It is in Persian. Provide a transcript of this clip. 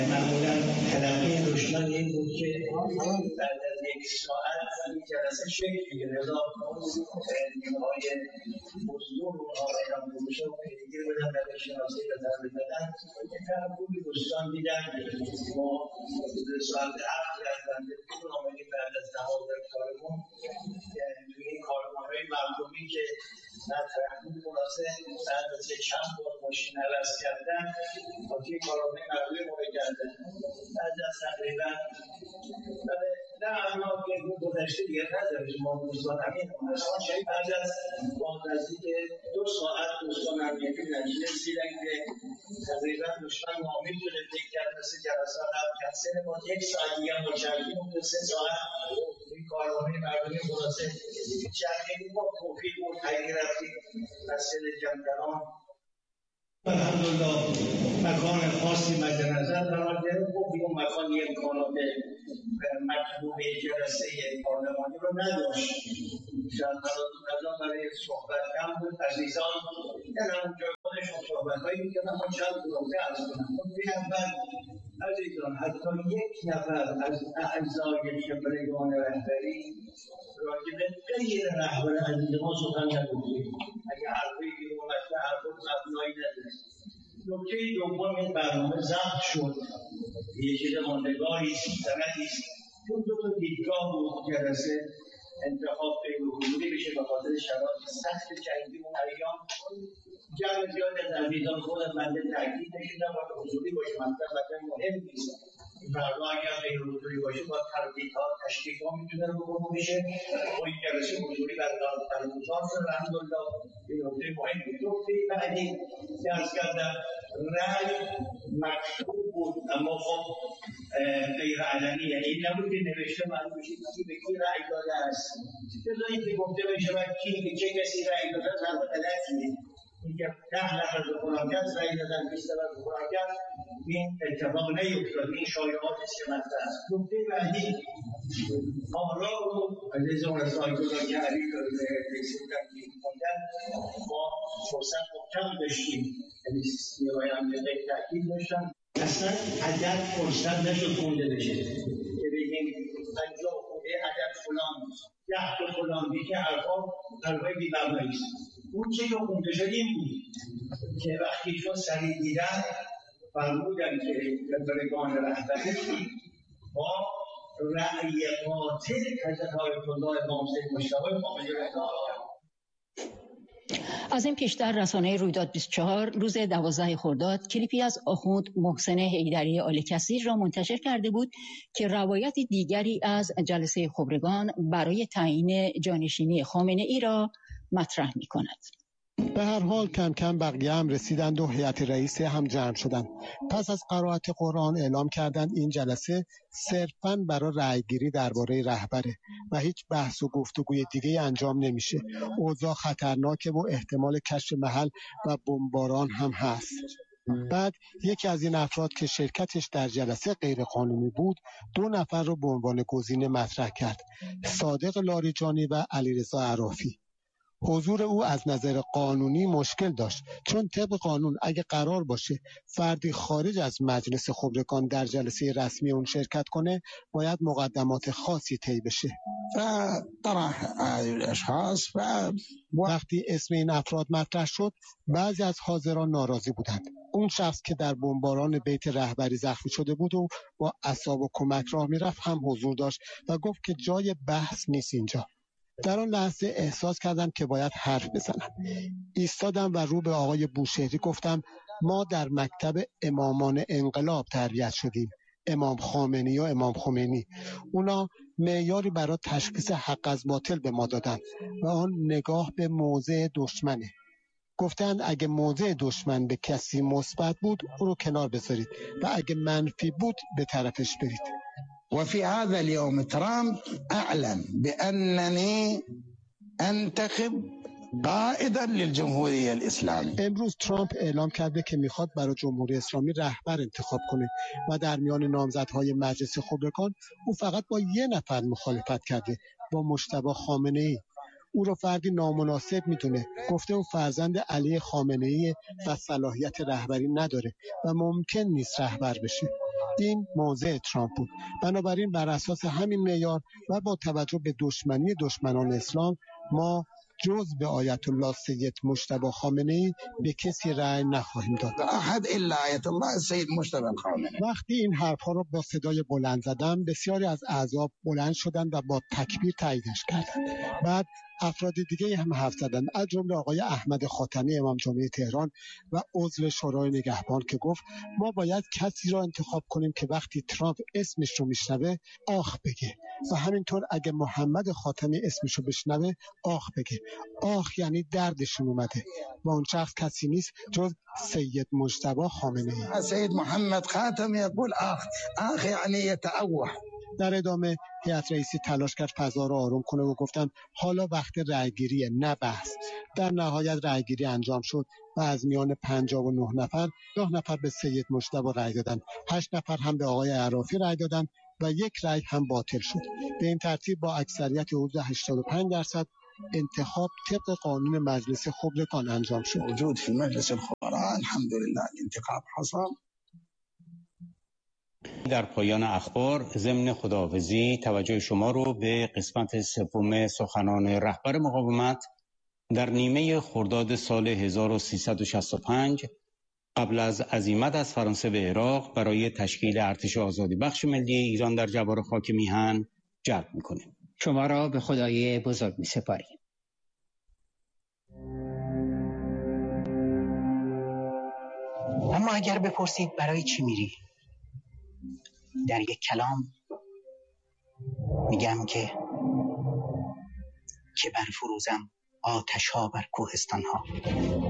معمولا تلقی دشمن این بود که بعد از یک ساعت این جلسه شکل میگیره. رضا نیمه‌های حضور رو آقایان بروشه و پیگیر بدن در شناسی و در بدن یک خوبی دوستان دیدن. ما ساعت 7 از بنده پول آمدیم بعد از نماز کارمون توی این کارخانه‌های مردمی که در ترحیم مناسب بعد از چند بار ماشین عوض کردن با توی کارخانه مردمی ما کردن بعد از تقریبا نه اما که گذشته دیگه نداریم ما دوستان همین بعد از نزدیک 2 ساعت دوستان همیتی نجیه سیدن که تقریبا دشمن معامل شده فکر کرد مثل جلسات هم کنسل ما 1 ساعت دیگه هم با چرخی مونده 3 ساعت این کارخانه مردمی مناسب چرخی با توفیق و تغییر رفتیم مسئله جمع‌دران الحمدلله مکان خاصی مد نظر قرار گرفت. اون مکان یک امکانات مطلوب جلسه پارلمانی رو نداشت. شاید الان برای صحبت کم بود. عزیزان در همون جای خودشون صحبت‌هایی می‌کردن. ما چند نکته عرض کنم. نکته اول عزیزان حتی یک نفر از اعضای شبرگان رهبری راجع به غیر رهبر عزیز ما سخن نگفتیم. اگه حرفی بیرون اومده حرف مبنایی نداره. نکته دوم این برنامه ضبط شد. یه چیز ماندگاری است، سندی است. چون 2 تا دیدگاه بود جلسه انتخاب غیر حضوری بشه به خاطر شرایط سخت جنگی اون ایام. جمع زیاد از عزیزان خودم بنده تاکید نشیدم باید حضوری باشه. مثلا مهم نیست. این فردا اگر غیر حضوری باشه با تردیدها تشکیک‌ها میتونه رو بشه. با این جلسه حضوری برگزار شد. الحمدلله این نکته مهم بود. نکته بعدی که عرض کردم رأی مکتوب بود اما خب غیر علنی، یعنی این نبود که نوشته معلوم بشه کی به کی رأی داده است. جزایی که گفته بشه و کی به چه کسی رأی داده است حرف غلطیه. اینکه 10 نفر به فلان کس رأی دادن 20 نفر به فلان کس این اتفاق نیفتاد. این شایعات است که مطرح است. نکته بعدی آرا رو عزیز اون رسائل که علی رسیدن می‌خوندن ما فرصت کم داشتیم. یعنی می‌آیم به تأکید داشتن اصلا عدد فرصت نشد خونده بشه که بگیم 50 خونده عدد فلان 10 تا فلان دیگه حرفای بی‌معنی است. اون چه که خونده شد این بود که وقتی چون سریع دیدن فرمودن که برگان رهبری با رأی قاطع حضرت آیت الله امام سید مجتبی خامنه‌ای از این پیشتر رسانه رویداد 24 روز 12 خرداد کلیپی از آخوند محسن حیدری آل‌کثیر را منتشر کرده بود که روایت دیگری از جلسه خبرگان برای تعیین جانشینی خامنه‌ای را مطرح می‌کند. به هر حال کم کم بقیه هم رسیدند و هیئت رئیسه هم جمع شدند. پس از قرائت قرآن اعلام کردند این جلسه صرفاً برای رأیگیری درباره رهبره و هیچ بحث و گفتگوی دیگه انجام نمیشه. اوضاع خطرناکه و احتمال کشف محل و بمباران هم هست. بعد یکی از این افراد که شرکتش در جلسه غیر قانونی بود 2 نفر رو به عنوان گزینه مطرح کرد: صادق لاریجانی و علیرضا عرافی. حضور او از نظر قانونی مشکل داشت، چون طبق قانون اگه قرار باشه فردی خارج از مجلس خبرگان در جلسه رسمی اون شرکت کنه باید مقدمات خاصی طی بشه. وقتی اسم این افراد مطرح شد بعضی از حاضران ناراضی بودند. اون شخص که در بمباران بیت رهبری زخمی شده بود و با عصا و کمک راه میرفت هم حضور داشت و گفت که جای بحث نیست اینجا. در آن لحظه احساس کردم که باید حرف بزنم. ایستادم و رو به آقای بوشهری گفتم ما در مکتب امامان انقلاب تربیت شدیم، امام خامنه‌ای و امام خمینی. اونا معیاری برای تشخیص حق از باطل به ما دادن و آن نگاه به موضع دشمنه. گفتند اگه موضع دشمن به کسی مثبت بود او رو کنار بذارید و اگه منفی بود به طرفش برید. وفي هذا اليوم ترامب أعلن بأنني أنتخب قائدا للجمهوریه الاسلامی. امروز ترامپ اعلام کرده که میخواد برای جمهوری اسلامی رهبر انتخاب کنه و در میان نامزدهای مجلس خبرگان او فقط با 1 نفر مخالفت کرده، با مجتبی خامنه‌ای. او رو فردی نامناسب میدونه. گفته او فرزند علی خامنه‌ای و صلاحیت رهبری نداره و ممکن نیست رهبر بشه. این موضع ترامپ بود. بنابراین بر اساس همین معیار و با توجه به دشمنی دشمنان اسلام، ما جز به آیت الله سید مجتبی خامنه‌ای به کسی رأی نخواهیم داد. احد الا آیت الله سید مجتبی خامنه‌ای. وقتی این حرفها رو با صدای بلند زدم، بسیاری از اعضا بلند شدند و با تکبیر تاییدش کردند. بعد افراد دیگه هم حرف زدند، از جمله آقای احمد خاتمی امام جمعه تهران و عضو شورای نگهبان که گفت ما باید کسی را انتخاب کنیم که وقتی ترامپ اسمش رو میشنوه آخ بگه و همینطور اگه محمد خاتمی اسمش رو بشنوه آخ بگه. آخ یعنی دردشون اومده و اون شخص کسی نیست جز سید مجتبی خامنه‌ای. سید محمد خاتمی يقول آخ یعنی یتأوه. در ادامه هیئت رئیسی تلاش کرد فضا را آروم کنه و گفتن حالا وقت رأیگیریه نه بحث. در نهایت رأیگیری انجام شد و از میان 59 نفر 10 نفر به سید مجتبی رأی دادن، 8 نفر هم به آقای عرافی رأی دادن و 1 رأی هم باطل شد. به این ترتیب با اکثریت حدود 85% انتخاب طبق قانون مجلس خبرگان انجام شد. موجود فی مجلس الخبراء الحمدلله انتخاب حصل. در پایان اخبار ضمن خداحافظی توجه شما رو به قسمت سوم سخنان رهبر مقاومت در نیمه خرداد سال 1365 قبل از عزیمت از فرانسه به عراق برای تشکیل ارتش آزادی بخش ملی ایران در جبار خاک میهن جلب می‌کنیم. شما را به خدای بزرگ می‌سپاریم. اما اگر بپرسید برای چی میری؟ در یک کلام میگم که برفروزم آتش ها بر کوهستان ها.